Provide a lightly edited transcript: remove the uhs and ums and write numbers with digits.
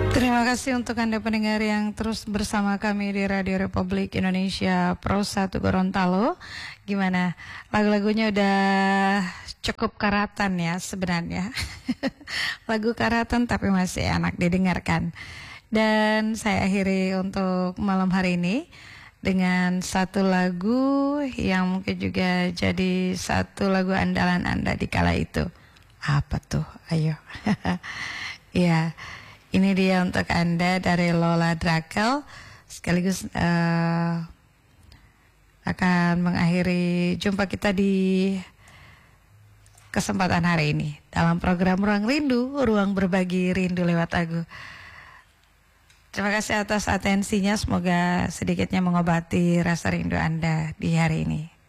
Terima kasih untuk Anda pendengar yang terus bersama kami di Radio Republik Indonesia Pro 1 Gorontalo. Gimana? Lagu-lagunya udah cukup karatan ya sebenarnya. Lagu karatan tapi masih enak didengarkan. Dan saya akhiri untuk malam hari ini dengan satu lagu yang mungkin juga jadi satu lagu andalan Anda di kala itu. Apa tuh? Ayo. Ya. Ini dia untuk Anda dari Lola Drakel. Sekaligus akan mengakhiri jumpa kita di kesempatan hari ini dalam program Ruang Rindu, ruang berbagi rindu lewat lagu. Terima kasih atas atensinya. Semoga sedikitnya mengobati rasa rindu Anda di hari ini.